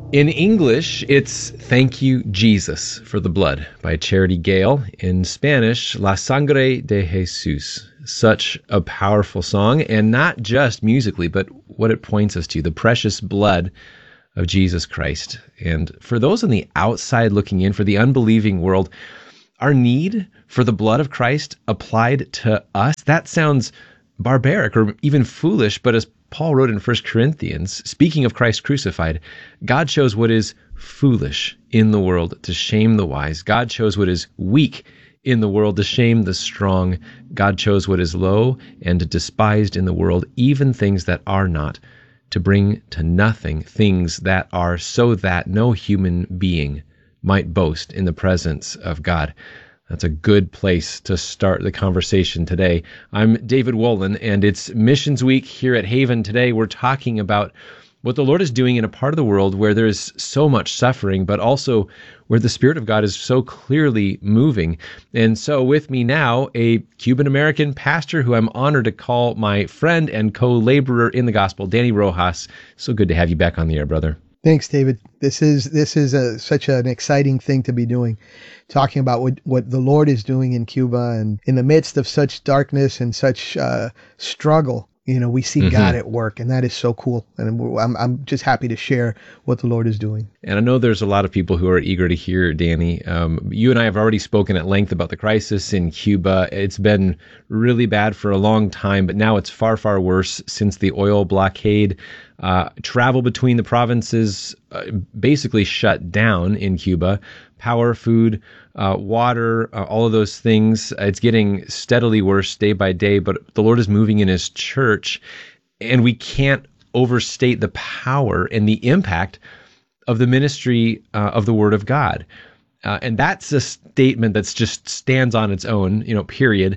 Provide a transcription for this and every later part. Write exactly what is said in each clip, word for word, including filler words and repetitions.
In English, it's Thank You, Jesus, for the Blood by Charity Gale. In Spanish, La Sangre de Jesus. Such a powerful song, and not just musically, but what it points us to, the precious blood of Jesus Christ. And for those on the outside looking in, for the unbelieving world, our need for the blood of Christ applied to us, that sounds barbaric or even foolish, but as Paul wrote in First Corinthians, speaking of Christ crucified, God chose what is foolish in the world to shame the wise. God chose what is weak in the world to shame the strong. God chose what is low and despised in the world, even things that are not, to bring to nothing things that are, so that no human being might boast in the presence of God. That's a good place to start the conversation today. I'm David Wolin, and it's Missions Week here at Haven. Today we're talking about what the Lord is doing in a part of the world where there's so much suffering, but also where the Spirit of God is so clearly moving. And so with me now, a Cuban-American pastor who I'm honored to call my friend and co-laborer in the gospel, Danny Rojas. So good to have you back on the air, brother. Thanks, David. This is this is a, such an exciting thing to be doing, talking about what, what the Lord is doing in Cuba, and in the midst of such darkness and such uh, struggle, you know, we see mm-hmm. God at work, and that is so cool. And I'm I'm just happy to share what the Lord is doing. And I know there's a lot of people who are eager to hear, Danny. Um, you and I have already spoken at length about the crisis in Cuba. It's been really bad for a long time, but now it's far, far worse since the oil blockade. Uh, travel between the provinces uh, basically shut down in Cuba. Power, food, uh, water, uh, all of those things. It's getting steadily worse day by day, but the Lord is moving in His church, and we can't overstate the power and the impact of the ministry uh, of the Word of God. Uh, and that's a statement that's just stands on its own, you know, period.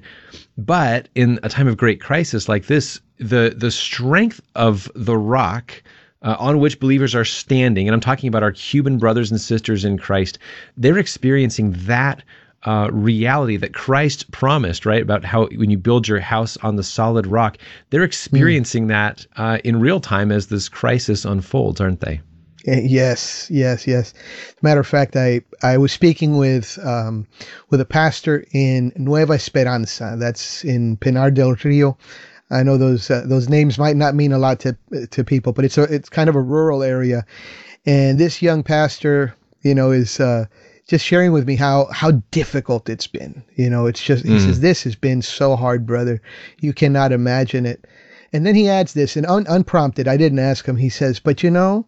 But in a time of great crisis like this, the the strength of the rock uh, on which believers are standing, and I'm talking about our Cuban brothers and sisters in Christ, they're experiencing that uh, reality that Christ promised, right? About how when you build your house on the solid rock, they're experiencing mm. that uh, in real time as this crisis unfolds, aren't they? Yes, yes, yes. As a matter of fact, I, I was speaking with um, with a pastor in Nueva Esperanza. That's in Pinar del Rio. I know those uh, those names might not mean a lot to to people, but it's a, it's kind of a rural area. And this young pastor, you know, is uh, just sharing with me how how difficult it's been. You know, it's just he mm. says, "This has been so hard, brother. You cannot imagine it." And then he adds this, and un- unprompted, I didn't ask him. He says, "But you know,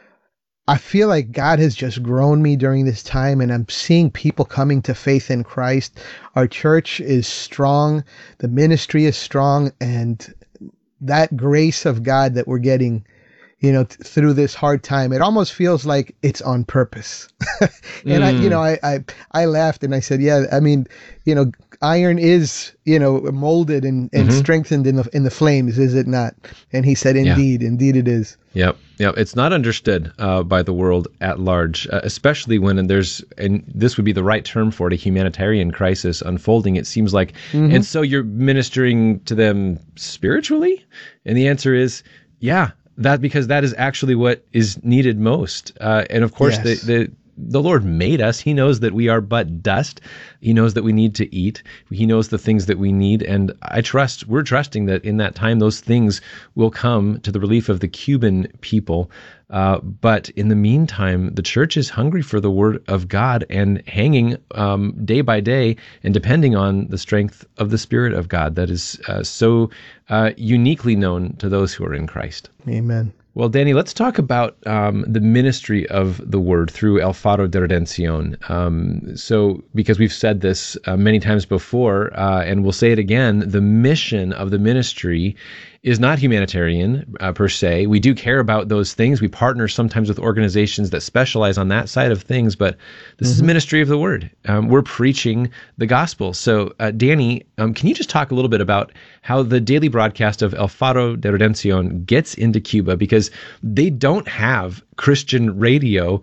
I feel like God has just grown me during this time, and I'm seeing people coming to faith in Christ. Our church is strong. The ministry is strong. And that grace of God that we're getting, you know, th- through this hard time, it almost feels like it's on purpose." and mm. I, you know, I, I, I laughed and I said, yeah, I mean, you know, iron is, you know, molded and, and mm-hmm. strengthened in the, in the flames, is it not? And he said, indeed, yeah. indeed it is. Yep. Yep. It's not understood uh, by the world at large, uh, especially when there's, and this would be the right term for it, a humanitarian crisis unfolding, it seems like. Mm-hmm. And so you're ministering to them spiritually? And the answer is, yeah, that because that is actually what is needed most. Uh, and of course, yes. the, the the Lord made us. He knows that we are but dust. He knows that we need to eat. He knows the things that we need. And I trust, we're trusting that in that time, those things will come to the relief of the Cuban people. Uh, but in the meantime, the church is hungry for the word of God and hanging um, day by day and depending on the strength of the Spirit of God that is uh, so uh, uniquely known to those who are in Christ. Amen. Well, Danny, let's talk about um, the ministry of the Word through El Faro de Redención. Um, so, because we've said this uh, many times before, uh, and we'll say it again, the mission of the ministry is not humanitarian uh, per se. We do care about those things. We partner sometimes with organizations that specialize on that side of things, but this mm-hmm. is ministry of the Word. Um, we're preaching the gospel. So, uh, Danny, um, can you just talk a little bit about how the daily broadcast of El Faro de Redención gets into Cuba? Because they don't have Christian radio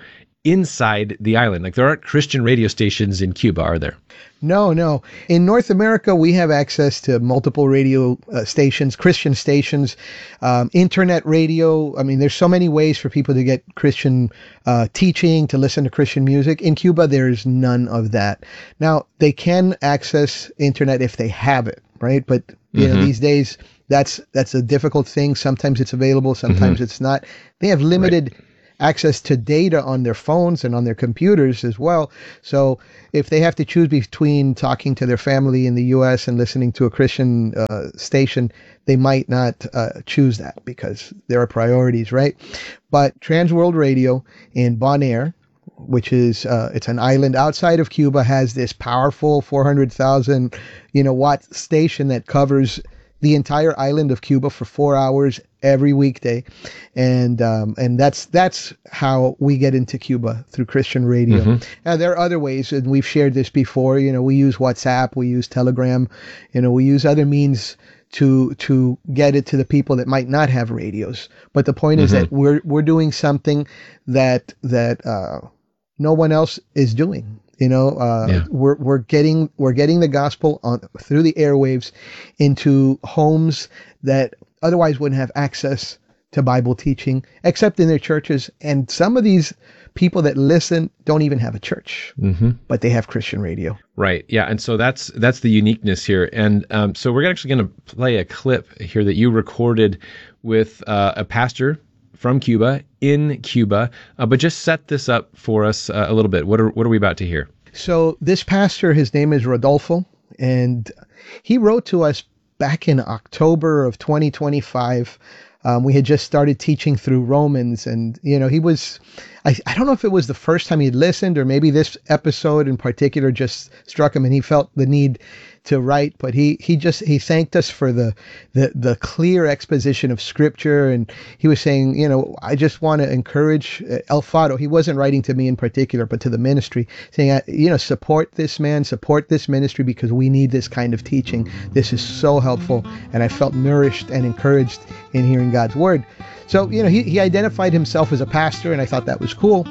inside the island. Like there aren't Christian radio stations in Cuba, are there? No, no. In North America, we have access to multiple radio uh, stations, Christian stations, um, internet radio. I mean, there's so many ways for people to get Christian uh, teaching, to listen to Christian music. In Cuba, there's none of that. Now, they can access internet if they have it, right? But you mm-hmm. know, these days, that's that's a difficult thing. Sometimes it's available, sometimes mm-hmm. it's not. They have limited right. access to data on their phones and on their computers as well. So if they have to choose between talking to their family in the U S and listening to a Christian uh, station, they might not uh, choose that because there are priorities, right? But Trans World Radio in Bonaire, which is uh, it's an island outside of Cuba, has this powerful four hundred thousand you know watt station that covers the entire island of Cuba for four hours every weekday, and um, and that's that's how we get into Cuba, through Christian radio. Mm-hmm. Now there are other ways, and we've shared this before. You know, we use WhatsApp, we use Telegram, you know, we use other means to to get it to the people that might not have radios. But the point mm-hmm. is that we're we're doing something that that uh, no one else is doing. You know, uh, yeah. we're we're getting we're getting the gospel on through the airwaves into homes that otherwise wouldn't have access to Bible teaching, except in their churches. And some of these people that listen don't even have a church, mm-hmm. but they have Christian radio. Right. Yeah. And so that's that's the uniqueness here. And um, so we're actually going to play a clip here that you recorded with uh, a pastor from Cuba, in Cuba, uh, but just set this up for us uh, a little bit. What are what are we about to hear? So this pastor, his name is Rodolfo, and he wrote to us back in October of twenty twenty-five. Um, we had just started teaching through Romans, and you know he was, I, I don't know if it was the first time he'd listened, or maybe this episode in particular just struck him, and he felt the need to write. But he he just he thanked us for the the the clear exposition of Scripture, and he was saying, you know, I just want to encourage uh, El Faro. He wasn't writing to me in particular, but to the ministry, saying, you know, support this man, support this ministry, because we need this kind of teaching. This is so helpful, and I felt nourished and encouraged in hearing God's word. So, you know, he, he identified himself as a pastor, and I thought that was cool.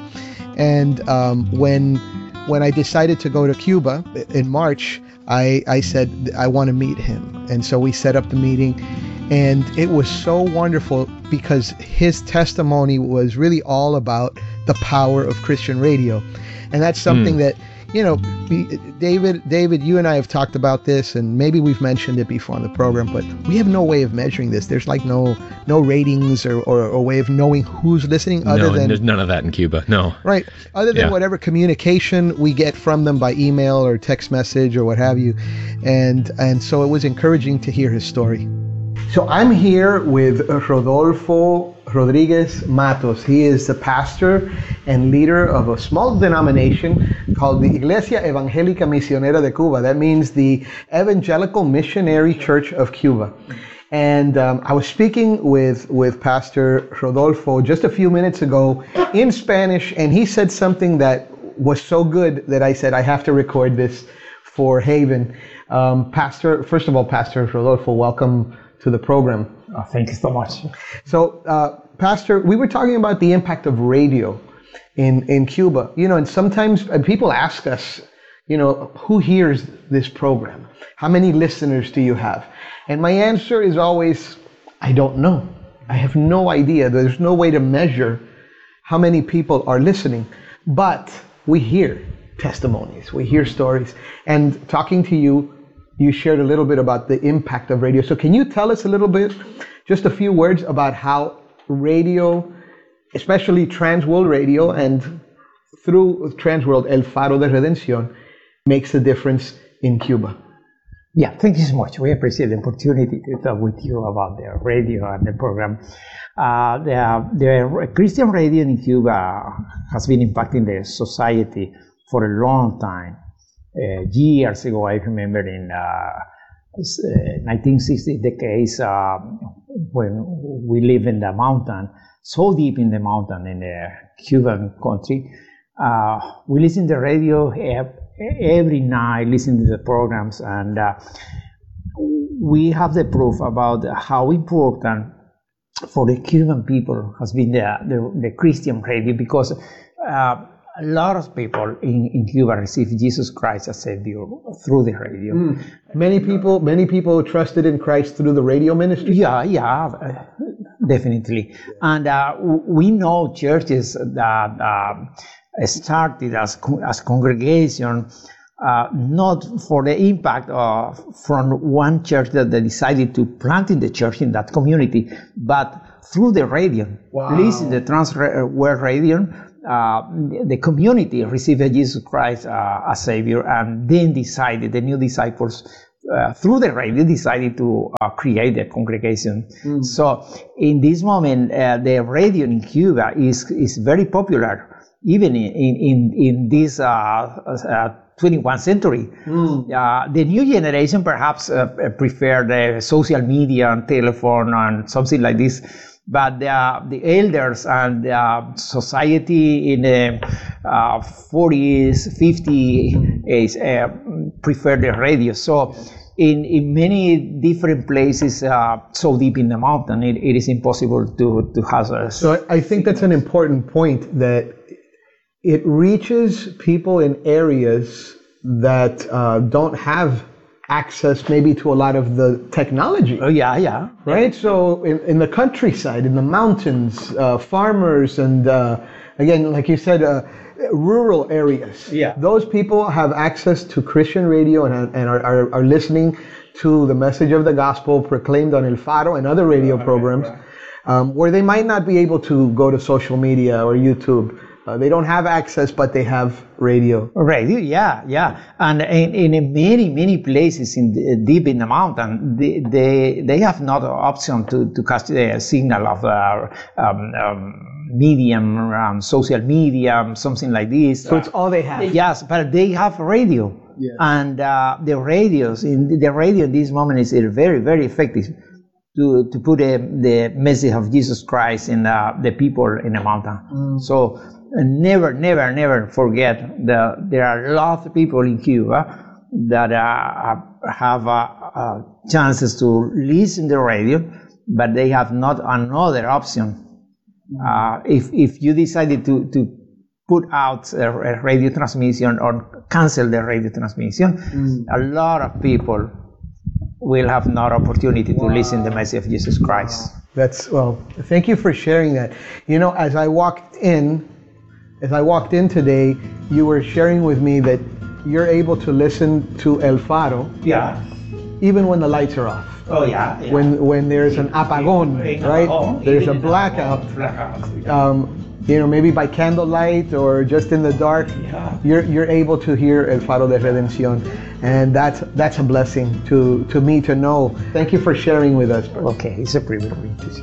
And um, when when I decided to go to Cuba in March, I, I said, I want to meet him. And so we set up the meeting, and it was so wonderful because his testimony was really all about the power of Christian radio. And that's something mm. that, you know, David, David, you and I have talked about this, and maybe we've mentioned it before on the program, but we have no way of measuring this. There's like no no ratings or, or, or way of knowing who's listening other no, than... there's none of that in Cuba, no. Right. Other than yeah. whatever communication we get from them by email or text message or what have you. And, and so it was encouraging to hear his story. So I'm here with Rodolfo Rodriguez Matos. He is the pastor and leader of a small denomination called the Iglesia Evangélica Misionera de Cuba. That means the Evangelical Missionary Church of Cuba. And um, I was speaking with, with Pastor Rodolfo just a few minutes ago in Spanish, and he said something that was so good that I said, I have to record this for Haven. Um, Pastor, first of all, Pastor Rodolfo, welcome to the program. Oh, thank you so much. So, uh, Pastor, we were talking about the impact of radio in, in Cuba. You know, and sometimes people ask us, you know, who hears this program? How many listeners do you have? And my answer is always, I don't know. I have no idea. There's no way to measure how many people are listening. But we hear testimonies, we hear stories. And talking to you, you shared a little bit about the impact of radio. So can you tell us a little bit, just a few words about how radio, especially Trans World Radio, and through Trans World, El Faro de Redención, makes a difference in Cuba? Yeah, thank you so much. We appreciate the opportunity to talk with you about the radio and the program. Uh, the, the Christian radio in Cuba has been impacting the society for a long time. Uh, years ago, I remember in uh, nineteen sixty, the case uh, when we live in the mountain, so deep in the mountain in the Cuban country, uh, we listen to the radio every night, listen to the programs, and uh, we have the proof about how important for the Cuban people has been the, the, the Christian radio, because uh, a lot of people in, in Cuba received Jesus Christ as Savior through the radio. Mm. Many people, many people trusted in Christ through the radio ministry. Yeah, yeah, uh, definitely. And uh, we know churches that uh, started as as congregation, uh, not for the impact of from one church that they decided to plant in the church in that community, but through the radio. Wow. Listen, the Trans World Radio. Uh, the community received Jesus Christ uh, as Savior, and then decided, the new disciples, uh, through the radio, decided to uh, create a congregation. Mm. So, in this moment, uh, the radio in Cuba is is very popular, even in in in this uh, uh, twenty-first century. Mm. Uh, the new generation perhaps uh, prefer the social media and telephone and something like this. But the, uh, the elders and the uh, society in the uh, forties, fifties uh, prefer the radio. So in, in many different places, uh, so deep in the mountain, it, it is impossible to, to have a... So I think that's an important point, that it reaches people in areas that uh, don't have access maybe to a lot of the technology. Oh, yeah, yeah. Right? So in, in the countryside, in the mountains, uh, farmers, and uh, again, like you said, uh, rural areas. Yeah. Those people have access to Christian radio and, and are, are, are listening to the message of the gospel proclaimed on El Faro and other radio right, programs, right. Um, where they might not be able to go to social media or YouTube. Uh, they don't have access, but they have radio. Radio, yeah, yeah. And in, in many, many places in the, deep in the mountain, they, they, they have not an option to, to cast a signal of uh, um, um, medium, um, social media, something like this. So it's all they have. Yes, but they have radio. Yes. And uh, the radios, in the radio in this moment is very, very effective to, to put a, the message of Jesus Christ in uh, the people in the mountain. Mm. So, And never, never, never forget that there are a lot of people in Cuba that uh, have uh, uh, chances to listen to the radio, but they have not another option. Uh, if if you decided to, to put out a, a radio transmission or cancel the radio transmission, mm. a lot of people will have no opportunity to wow. listen to the message of Jesus Christ. That's, well, thank you for sharing that. You know, as I walked in, As I walked in today, you were sharing with me that you're able to listen to El Faro. Yeah. Even when the lights are off. Oh yeah. yeah. When when there's an apagón, right? There's a blackout. Um, you know, maybe by candlelight or just in the dark. Yeah. You're you're able to hear El Faro de Redención, and that's that's a blessing to to me to know. Thank you for sharing with us. Okay, it's a privilege.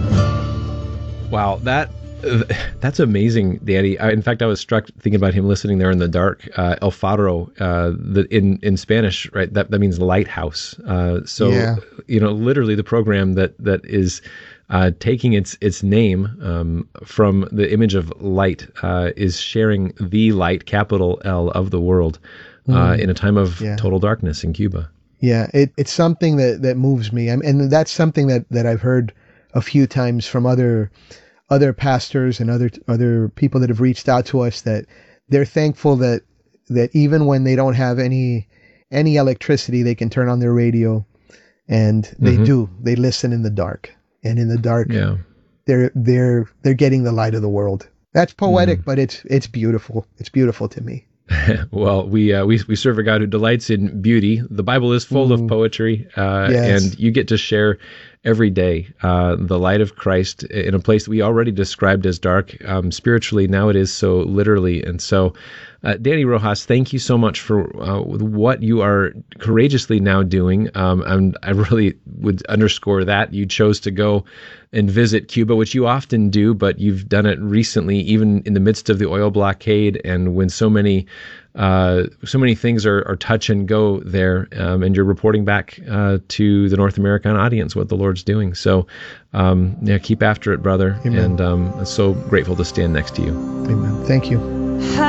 Wow, that. That's amazing, Danny. I, in fact, I was struck thinking about him listening there in the dark. Uh, El Faro, uh, the, in in Spanish, right? That that means lighthouse. Uh, so yeah. you know, literally the program that that is uh, taking its its name um, from the image of light uh, is sharing the light, capital L, of the world uh, mm. in a time of yeah. total darkness in Cuba. Yeah, it, it's something that that moves me, and that's something that that I've heard a few times from other. other pastors and other other people that have reached out to us, that they're thankful that that even when they don't have any any electricity, they can turn on their radio, and they mm-hmm. do. They listen in the dark, and in the dark, yeah. they're they're they're getting the light of the world. That's poetic, mm. but it's it's beautiful. It's beautiful to me. Well, we uh, we we serve a God who delights in beauty. The Bible is full mm. of poetry, uh, yes. and you get to share every day uh, the light of Christ in a place that we already described as dark. Um, spiritually, now it is so literally. And so, uh, Danny Rojas, thank you so much for uh, what you are courageously now doing. Um, and I really would underscore that you chose to go and visit Cuba, which you often do, but you've done it recently, even in the midst of the oil blockade, and when so many uh, so many things are, are touch and go there, um, and you're reporting back uh, to the North American audience what the Lord's doing. So, um, yeah, keep after it, brother. Amen. And um, I'm so grateful to stand next to you. Amen. Thank you.